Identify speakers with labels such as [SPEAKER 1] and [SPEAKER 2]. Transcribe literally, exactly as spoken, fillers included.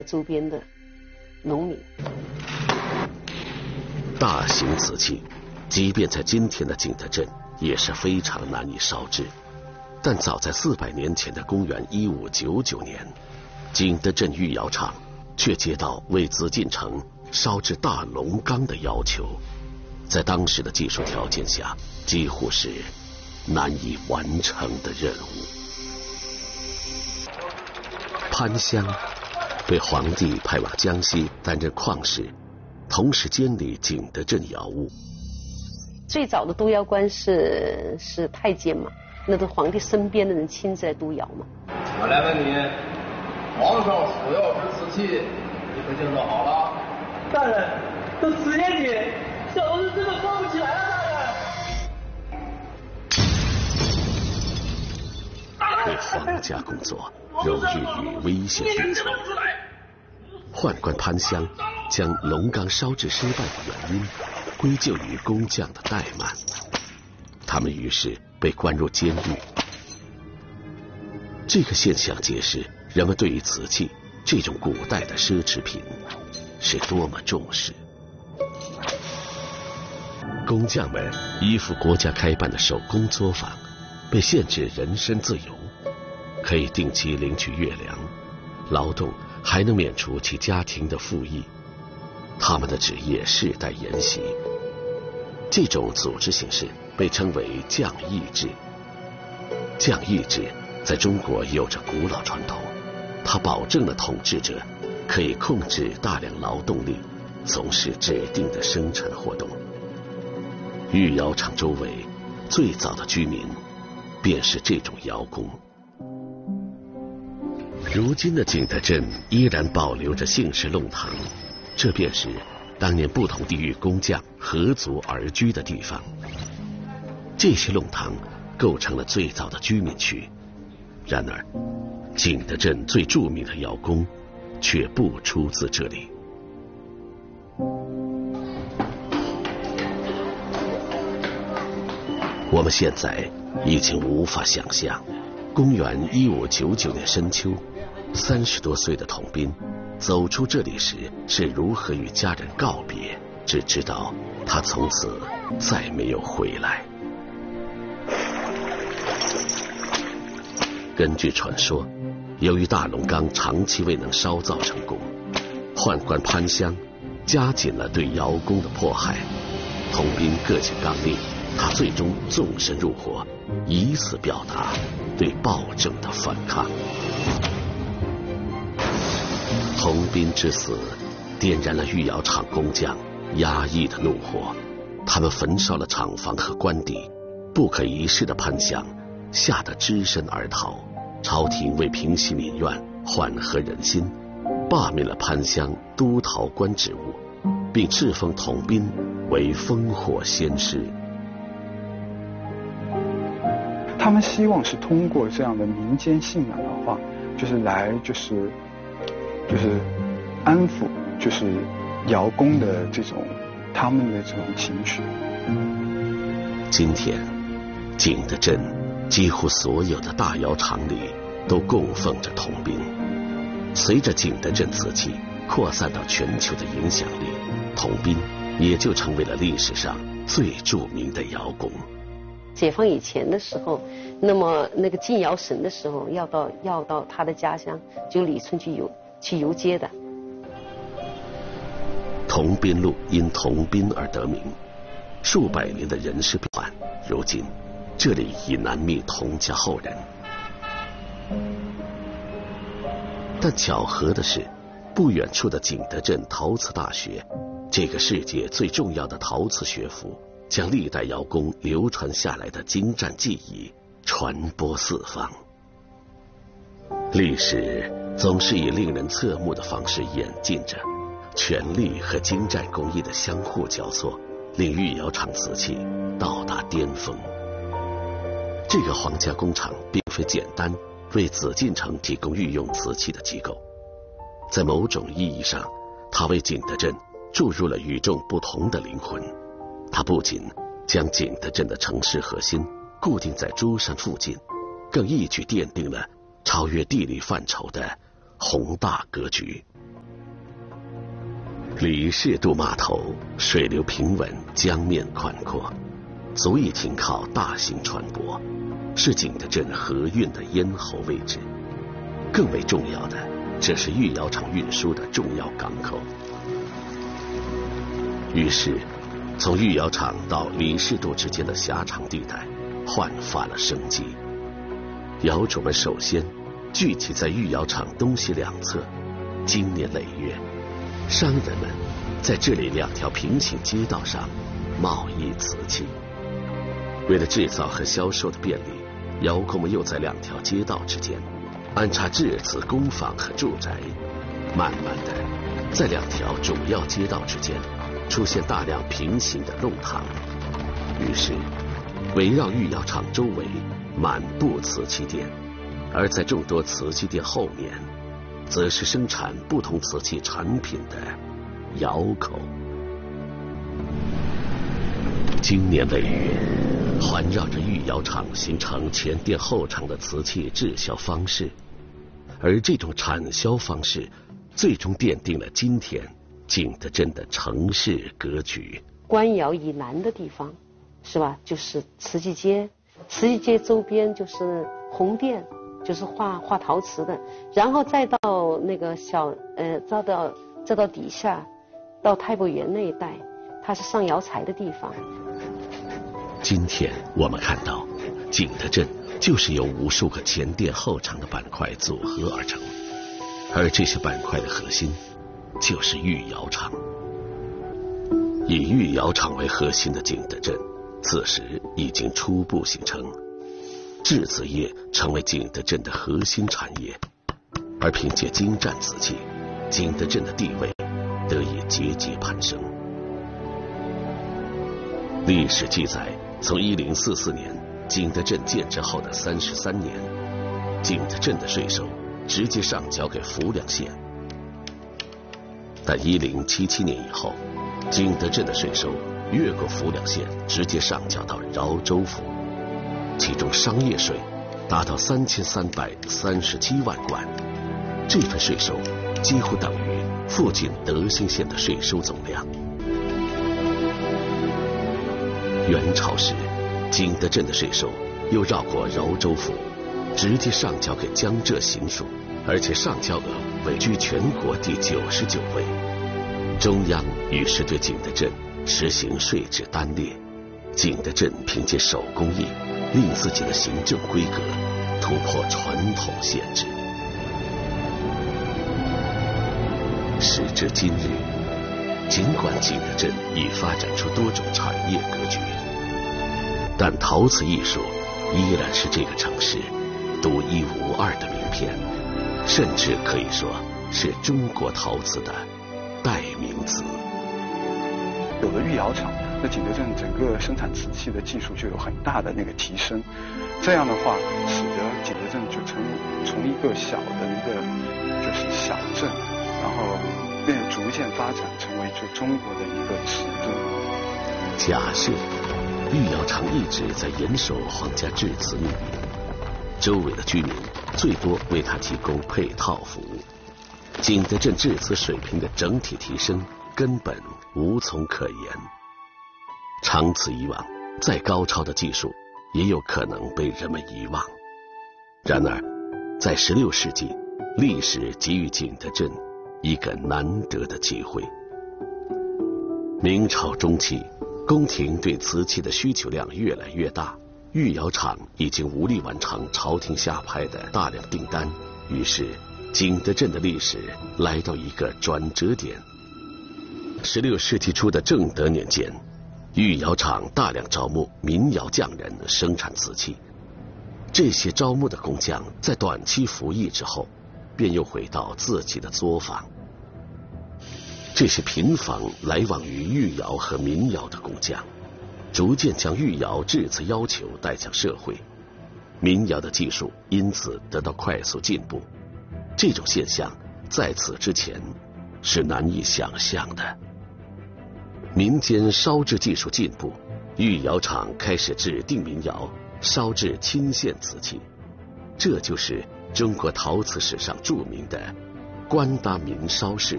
[SPEAKER 1] 周边的农民。
[SPEAKER 2] 大型瓷器，即便在今天的景德镇也是非常难以烧制，但早在四百年前的公元一五九九年，景德镇御窑厂却接到为紫禁城烧制大龙缸的要求，在当时的技术条件下，几乎是难以完成的任务。潘香被皇帝派往江西担任矿士，同时监理景德镇窑务。
[SPEAKER 1] 最早的督窑官是是太监嘛，那个皇帝身边的人亲自来督窑嘛。
[SPEAKER 3] 我来问你，皇上所要之瓷器，你可定做好了？
[SPEAKER 4] 大人，这十年前，小子真的放不起来了，大人。
[SPEAKER 2] 为皇家工作，荣誉与危险并存。宦官潘香将龙缸烧制失败的原因归咎于工匠的怠慢，他们于是被关入监狱。这个现象揭示人们对于瓷器这种古代的奢侈品是多么重视。工匠们依附国家开办的手工作坊，被限制人身自由，可以定期领取月粮，劳动还能免除其家庭的赋役，他们的职业世代沿袭。这种组织形式被称为匠役制。匠役制在中国有着古老传统，它保证了统治者可以控制大量劳动力，从事指定的生产活动。御窑厂周围最早的居民便是这种窑工。如今的景德镇依然保留着姓氏弄堂，这便是当年不同地域工匠合族而居的地方。这些弄堂构成了最早的居民区，然而景德镇最著名的窑工却不出自这里。我们现在已经无法想象，公元一五九九年深秋，三十多岁的童斌走出这里时是如何与家人告别，只知道他从此再没有回来。根据传说，由于大龙缸长期未能烧造成功，宦官潘香加紧了对窑工的迫害。童斌个性刚烈，他最终纵身入伙，以此表达对暴政的反抗。童斌之死点燃了御窑厂工匠压抑的怒火，他们焚烧了厂房和官邸，不可一世的潘香吓得只身而逃。朝廷为平息民怨，缓和人心，罢免了潘香督陶官职务，并敕封童斌为烽火先师。
[SPEAKER 5] 他们希望是通过这样的民间信仰的话，就是来就是就是安抚就是窑工的这种他们的这种情绪。
[SPEAKER 2] 今天景德镇几乎所有的大窑厂里都供奉着童斌。随着景德镇瓷器扩散到全球的影响力，童斌也就成为了历史上最著名的窑工。
[SPEAKER 1] 解放以前的时候，那么那个进窑神的时候，要到要到他的家乡，就李村去游去游街的。
[SPEAKER 2] 童斌路因童斌而得名，数百年的人事变幻，如今这里已难觅童家后人。但巧合的是，不远处的景德镇陶瓷大学，这个世界最重要的陶瓷学府，将历代窑工流传下来的精湛技艺传播四方。历史总是以令人侧目的方式演进着，权力和精湛工艺的相互交错，令御窑厂瓷器到达巅峰。这个皇家工厂并非简单为紫禁城提供御用瓷器的机构，在某种意义上，它为景德镇注入了与众不同的灵魂。它不仅将景德镇的城市核心固定在珠山附近，更一举奠定了超越地理范畴的宏大格局。 李氏渡码头水流平稳，江面宽阔，足以停靠大型船舶，是景德镇河运的咽喉位置。更为重要的，这是御窑厂运输的重要港口。于是，从御窑厂到李氏渡之间的狭长地带焕发了生机。窑主们首先聚集在御窑厂东西两侧，经年累月，商人们在这里两条平行街道上贸易瓷器。为了制造和销售的便利，窑工们又在两条街道之间安插制瓷工坊和住宅。慢慢的，在两条主要街道之间出现大量平行的弄堂，于是围绕御窑厂周围满布瓷器店，而在众多瓷器店后面，则是生产不同瓷器产品的窑口。经年累月，环绕着御窑厂形成前店后厂的瓷器制销方式，而这种产销方式最终奠定了今天景德镇的城市格局。
[SPEAKER 1] 官窑以南的地方，是吧？就是瓷器街，瓷器街周边就是红店，就是画画陶瓷的，然后再到那个小呃，再到再到底下，到太伯园那一带，它是上窑材的地方。
[SPEAKER 2] 今天我们看到，景德镇就是由无数个前店后厂的板块组合而成，而这些板块的核心就是御窑厂。以御窑厂为核心的景德镇，此时已经初步形成，制瓷业成为景德镇的核心产业，而凭借精湛瓷器，景德镇的地位得以节节攀升。历史记载，从一零四四年景德镇建制后的三十三年，景德镇的税收直接上交给浮梁县。但一零七七年以后，景德镇的税收越过浮梁县，直接上交到饶州府，其中商业税达到三千三百三十七万贯，这份税收几乎等于附近德兴县的税收总量。元朝时，景德镇的税收又绕过饶州府，直接上交给江浙行署，而且上交额位居全国第九十九位。中央于是对景德镇实行税制单列，景德镇凭借手工艺令自己的行政规格突破传统限制。时至今日，尽管景德镇已发展出多种产业格局，但陶瓷艺术依然是这个城市独一无二的名片，甚至可以说是中国陶瓷的代名词。
[SPEAKER 5] 有了御窑厂，那景德镇整个生产瓷器的技术就有很大的那个提升。这样的话，使得景德镇就成从一个小的一个就是小镇，然后变逐渐发展成为就中国的一个尺度。
[SPEAKER 2] 假设御窑厂一直在严守皇家制瓷命令，周围的居民最多为它提供配套服务，景德镇制瓷水平的整体提升根本无从可言。长此以往，再高超的技术也有可能被人们遗忘。然而，在十六世纪，历史给予景德镇一个难得的机会。明朝中期，宫廷对瓷器的需求量越来越大，御窑厂已经无力完成朝廷下派的大量订单，于是景德镇的历史来到一个转折点。十六世纪初的正德年间，御窑厂大量招募民窑匠人生产瓷器，这些招募的工匠在短期服役之后，便又回到自己的作坊。这些频繁来往于御窑和民窑的工匠，逐渐将御窑制瓷要求带向社会，民窑的技术因此得到快速进步。这种现象在此之前是难以想象的。民间烧制技术进步，御窑厂开始制定民窑，烧制沁线瓷器，这就是中国陶瓷史上著名的官搭民烧事